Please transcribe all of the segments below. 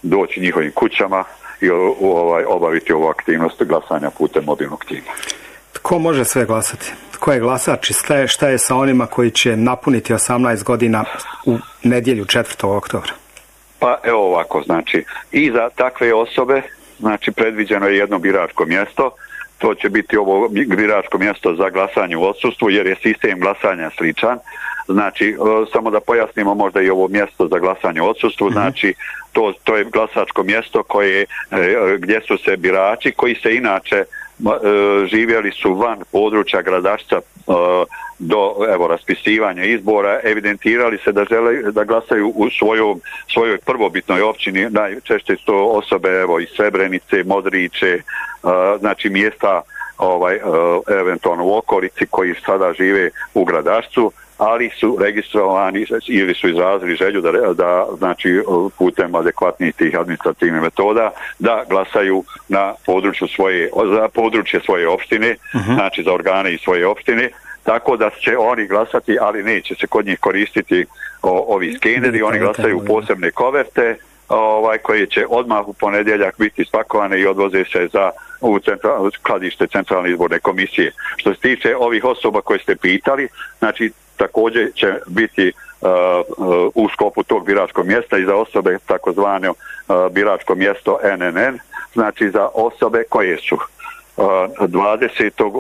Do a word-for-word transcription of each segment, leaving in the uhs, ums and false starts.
doći njihovim kućama i ovaj, obaviti ovu aktivnost glasanja putem mobilnog tima. Tko može sve glasati? Tko je glasač i šta je, šta je sa onima koji će napuniti osamnaest godina u nedjelju četvrtog oktobra? Pa evo ovako, znači i za takve osobe znači predviđeno je jedno biračko mjesto. To će biti ovo biračko mjesto za glasanje u odsustvu jer je sistem glasanja sličan. Znači, samo da pojasnimo možda i ovo mjesto za glasanje u odsustvu, mm-hmm. znači to, to je glasačko mjesto koje, gdje su se birači koji se inače živjeli su van područja gradašca do evo raspisivanja izbora, evidentirali se da žele da glasaju u svojoj, svojoj prvobitnoj općini, najčešće su to osobe evo iz Srebrenice, Modriće, znači mjesta ovaj eventualno u okolici koji sada žive u gradašcu, ali su registrovani ili su izrazili želju da, da znači putem adekvatnih tih administrativnih metoda da glasaju na području svoje, za područje svoje opštine, uh-huh. znači za organe i svoje opštine, tako da će oni glasati, ali neće se kod njih koristiti o, ovi skeneri, oni glasaju u posebne koverte ovaj, koje će odmah u ponedjeljak biti spakovane i odvoze se za u central, skladište Centralne izborne komisije. Što se tiče ovih osoba koje ste pitali, znači također će biti uh, uh, u sklopu tog biračkog mjesta i za osobe takozvano uh, biračko mjesto N N N, znači za osobe koje su uh, dvadesetog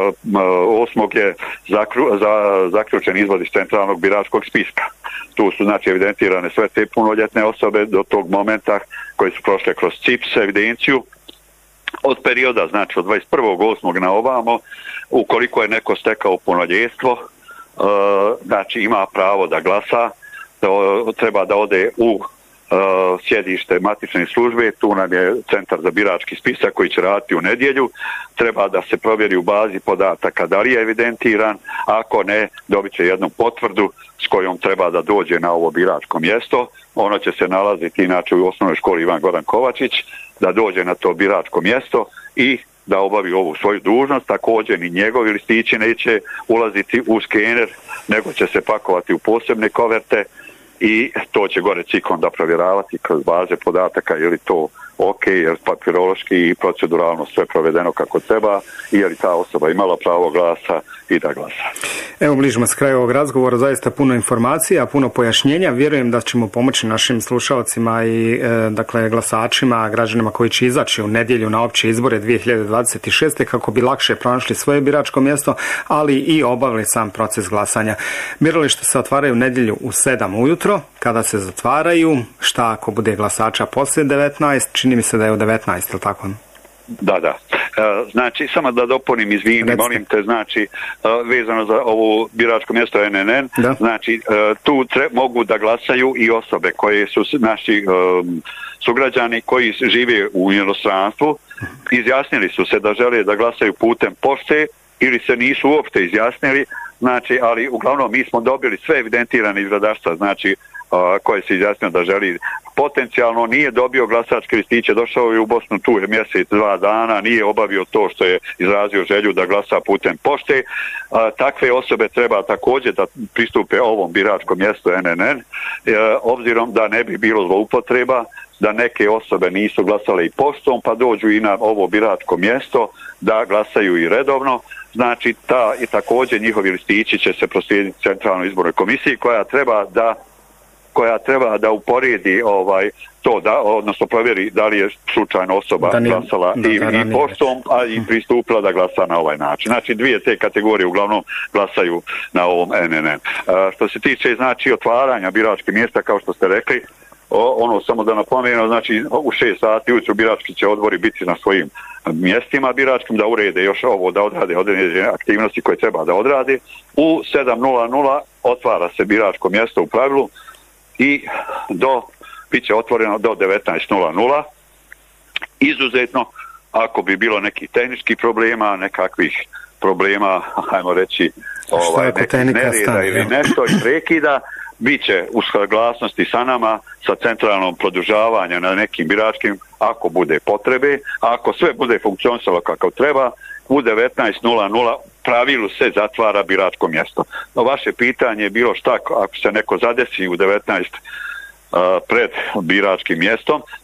osmog je zakru, za, zaključen izvod iz centralnog biračkog spiska. Tu su znači evidentirane sve te punoljetne osobe do tog momenta koje su prošle kroz C I P S evidenciju. Od perioda, znači od dvadeset prvog osmog na ovamo, ukoliko je neko stekao punoljetstvo, Uh, znači ima pravo da glasa, da, treba da ode u uh, sjedište matične službe, tu nam je centar za birački spisak koji će raditi u nedjelju, treba da se provjeri u bazi podataka da li je evidentiran, ako ne, dobit će jednu potvrdu s kojom treba da dođe na ovo biračko mjesto, ono će se nalaziti inače u osnovnoj školi Ivan Goran Kovačić, da dođe na to biračko mjesto i da obavi ovu svoju dužnost, također ni njegovi listići neće ulaziti u skener, nego će se pakovati u posebne koverte i to će gore C I K onda provjeravati kroz baze podataka je li to ok, jer papirološki i proceduralno sve provedeno kako treba i je li ta osoba imala pravo glasa i da glasa. Evo, bližimo se kraju ovog razgovora, zaista puno informacija, puno pojašnjenja. Vjerujem da ćemo pomoći našim slušalcima i e, dakle glasačima, građanima koji će izaći u nedjelju na opće izbore dvije hiljade dvadeset šeste kako bi lakše pronašli svoje biračko mjesto, ali i obavili sam proces glasanja. Birališta se otvaraju u nedjelju u sedam ujutro, kada se zatvaraju, šta ako bude glasača poslije devetnaest, čini mi se da je u devetnaest, ili tako? Da, da. E, znači, samo da dopunim, izvini, molim te, znači, e, vezano za ovo biračko mjesto N N N, da. Znači, e, tu tre, mogu da glasaju i osobe koje su naši e, sugrađani koji žive u inostranstvu, izjasnili su se da žele da glasaju putem pošte ili se nisu uopšte izjasnili, znači, ali uglavnom mi smo dobili sve evidentirane iz gradašca, znači, koje se izjasnio da želi potencijalno, nije dobio glasačke listiće, došao je u Bosnu, tu je mjesec, dva dana, nije obavio to što je izrazio želju da glasa putem pošte. Takve osobe treba također da pristupe ovom biračkom mjestu N N N, obzirom da ne bi bilo zloupotreba, da neke osobe nisu glasale i poštom, pa dođu i na ovo biračko mjesto da glasaju i redovno. Znači, ta i također njihovi listići će se proslijediti Centralnoj izbornoj komisiji koja treba da koja treba da uporedi ovaj to da, odnosno provjeri da li je slučajno osoba da nije, glasala da, i, da, i poštom, a i pristupila da glasa na ovaj način. Znači, dvije te kategorije uglavnom glasaju na ovom N N N. A, što se tiče, znači, otvaranja biračkih mjesta, kao što ste rekli, o, ono samo da napomenu, znači, u šest sati ujutro birački će odbori biti na svojim mjestima biračkim, da urede još ovo, da odrade određene aktivnosti koje treba da odrade. U sedam otvara se biračko mjesto u pravilu i do, bit će otvoreno do devetnaest. Izuzetno, ako bi bilo nekih tehničkih problema, nekakvih problema, hajmo reći, ovaj, nekih nereda ili nešto i prekida, bit će u saglasnosti sa nama, sa centralnom produžavanja na nekim biračkim, ako bude potrebe, ako sve bude funkcionisalo kako treba, u devetnaest pravilu se zatvara biračko mjesto. No, vaše pitanje je bilo šta ako se neko zadesi u devetnaest uh, pred biračkim mjestom,